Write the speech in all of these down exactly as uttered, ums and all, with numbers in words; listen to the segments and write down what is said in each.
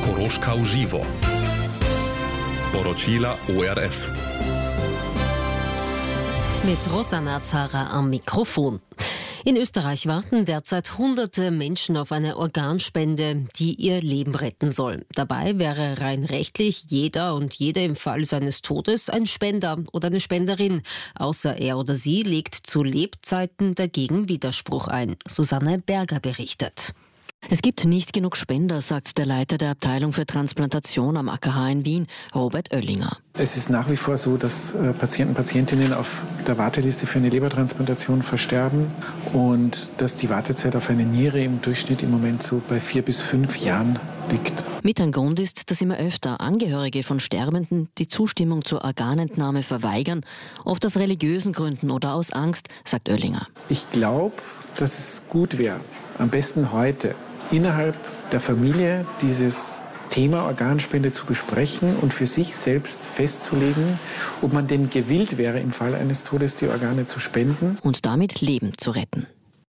Koroška v živo. Poročila O R F. Mit Rosanna Zara am Mikrofon. In Österreich warten derzeit hunderte Menschen auf eine Organspende, die ihr Leben retten soll. Dabei wäre rein rechtlich jeder und jede im Fall seines Todes ein Spender oder eine Spenderin. Außer er oder sie legt zu Lebzeiten dagegen Widerspruch ein. Susanne Berger berichtet. Es gibt nicht genug Spender, sagt der Leiter der Abteilung für Transplantation am A K H in Wien, Robert Oellinger. Es ist nach wie vor so, dass äh, Patienten und Patientinnen auf der Warteliste für eine Lebertransplantation versterben und dass die Wartezeit auf eine Niere im Durchschnitt im Moment so bei vier bis fünf Jahren liegt. Mit ein Grund ist, dass immer öfter Angehörige von Sterbenden die Zustimmung zur Organentnahme verweigern, oft aus religiösen Gründen oder aus Angst, sagt Oellinger. Ich glaube, dass es gut wäre, am besten heute, innerhalb der Familie dieses Thema Organspende zu besprechen und für sich selbst festzulegen, ob man denn gewillt wäre, im Fall eines Todes die Organe zu spenden. Und damit Leben zu retten.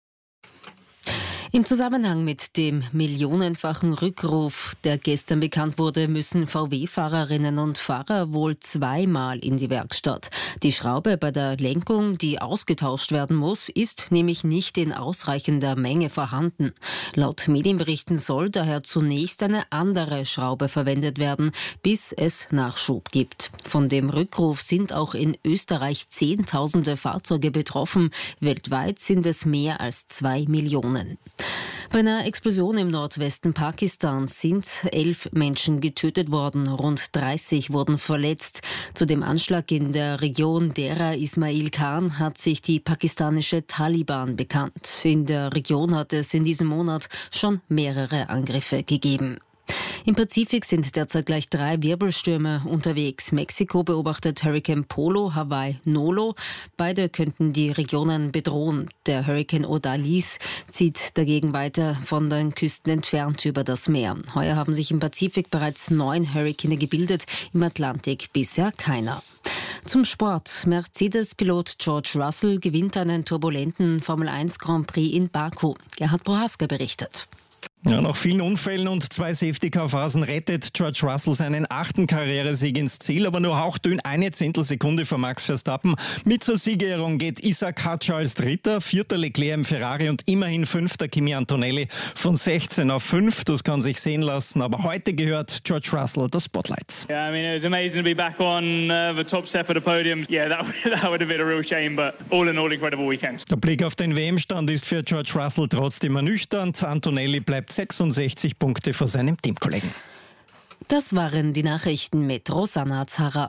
Im Zusammenhang mit dem millionenfachen Rückruf, der gestern bekannt wurde, müssen V W-Fahrerinnen und Fahrer wohl zweimal in die Werkstatt. Die Schraube bei der Lenkung, die ausgetauscht werden muss, ist nämlich nicht in ausreichender Menge vorhanden. Laut Medienberichten soll daher zunächst eine andere Schraube verwendet werden, bis es Nachschub gibt. Von dem Rückruf sind auch in Österreich Zehntausende Fahrzeuge betroffen. Weltweit sind es mehr als zwei Millionen. Bei einer Explosion im Nordwesten Pakistans sind elf Menschen getötet worden, rund dreißig wurden verletzt. Zu dem Anschlag in der Region Dera Ismail Khan hat sich die pakistanische Taliban bekannt. In der Region hat es in diesem Monat schon mehrere Angriffe gegeben. Im Pazifik sind derzeit gleich drei Wirbelstürme unterwegs. Mexiko beobachtet Hurricane Polo, Hawaii Nolo. Beide könnten die Regionen bedrohen. Der Hurricane Odalis zieht dagegen weiter von den Küsten entfernt über das Meer. Heuer haben sich im Pazifik bereits neun Hurrikane gebildet, im Atlantik bisher keiner. Zum Sport. Mercedes-Pilot George Russell gewinnt einen turbulenten Formel eins Grand Prix in Baku. Gerhard Prohaska berichtet. Ja, nach vielen Unfällen und zwei Safety-Car-Phasen rettet George Russell seinen achten Karrieresieg ins Ziel, aber nur hauchdünn eine Zehntelsekunde vor Max Verstappen. Mit zur Siegerehrung geht Isaac Hatscher als Dritter, vierter Leclerc im Ferrari und immerhin fünfter Kimi Antonelli von sechzehn auf fünf. Das kann sich sehen lassen, aber heute gehört George Russell das Spotlight. Yeah, I mean, it was amazing to be back on uh, the top step of the podium. Yeah, that, that would have been a real shame, but all in all, incredible weekend. Der Blick auf den W M-Stand ist für George Russell trotzdem ernüchternd. Antonelli bleibt sechsundsechzig Punkte vor seinem Teamkollegen. Das waren die Nachrichten mit Rosanna Zara.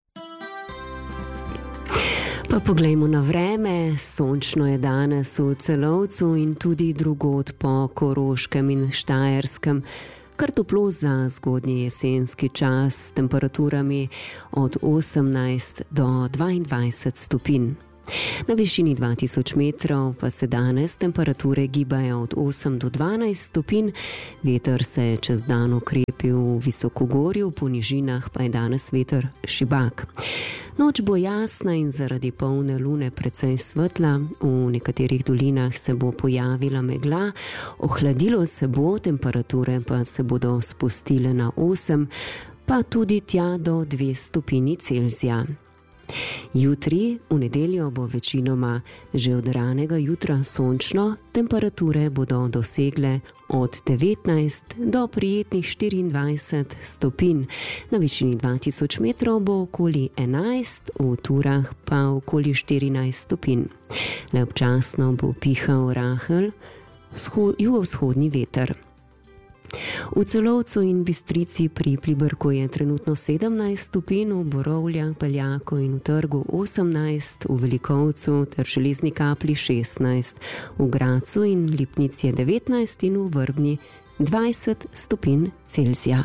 Pa poglejmo na vreme. Sončno je danes v Celovcu in tudi drugod po Koroškem in Štajerskem. Kar toplo za zgodnji jesenski čas s temperaturami od osemnajst do dvaindvajset stopinj. Na višini dva tisoč metrov pa se danes temperature gibajo od osem do dvanajst stopinj, veter se je čez dan okrepil v visokogorju, po nižinah pa je danes veter šibak. Noč bo jasna in zaradi polne lune precej svetla, v nekaterih dolinah se bo pojavila megla, ohladilo se bo, temperature pa se bodo spustile na osem, pa tudi tja do dve stopinji Celzija. Jutri, v nedeljo, bo večinoma že od ranega jutra sončno, temperature bodo dosegle od devetnajst do prijetnih štiriindvajset stopinj. Na višini dva tisoč metrov bo okoli enajst, v Turah pa okoli štirinajst stopinj. Le občasno bo pihal rahel jugovzhodni veter. V Celovcu in Bistrici pri Pliberku je trenutno sedemnajst stopinj, v Borovljah, Beljaku in v Trgu osemnajst, v Velikovcu ter Železni Kapli šestnajst, v Gracu in Lipnici je devetnajst in v Vrbni dvajset stopinj Celzija.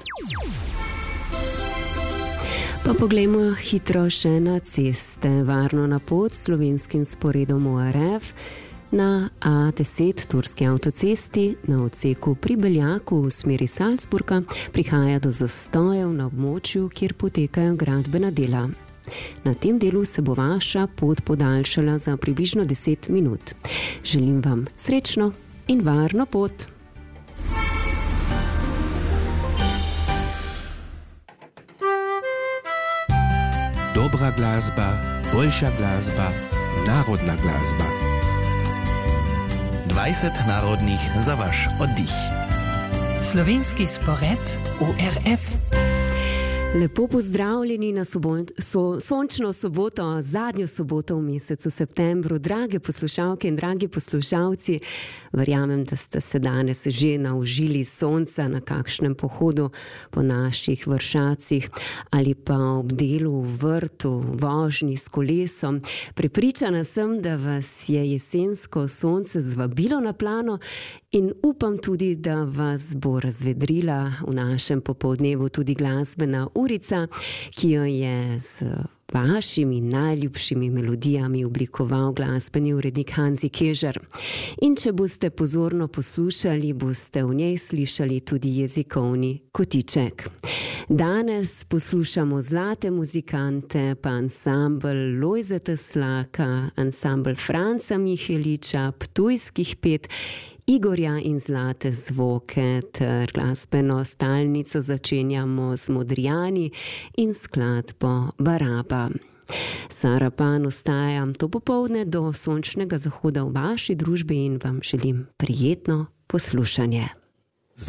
Pa poglejmo hitro še na ceste. Varno na pot s slovenskim sporedom O R F. Na A deset turski avtocesti na odseku pri Beljaku v smeri Salzburga prihaja do zastojev na območju, kjer potekajo gradbena dela. Na tem delu se bo vaša pot podaljšala za približno deset minut. Želim vam srečno in varno pot! dobra glazba, boljša glazba, narodna glazba. dvajset narodnih za vaš oddih. Slovenski spored O R F. Lepo pozdravljeni na sobot, so, sončno soboto, zadnjo soboto v mesecu septembru. Drage poslušalke in dragi poslušalci, verjamem, da ste se danes že naužili sonca na kakšnem pohodu po naših vršacih ali pa ob delu v vrtu, vožnji s kolesom. Prepričana sem, da vas je jesensko sonce zvabilo na plano in upam tudi, da vas bo razvedrila v našem popoldnevu tudi glasbena urica, ki jo je z vašimi najljubšimi melodijami oblikoval glasbeni urednik Hanzi Kežar. In če boste pozorno poslušali, boste v njej slišali tudi jezikovni kotiček. Danes poslušamo zlate muzikante, pa ansambl Lojzeta Slaka, ansambl Franca Miheliča, Ptujskih pet, Igorja in Zlate zvoke ter glasbeno stalnico začenjamo z Modrijani in skladbo Baraba. Sara Pan ostajam to popoldne do sončnega zahoda v vaši družbi in vam želim prijetno poslušanje.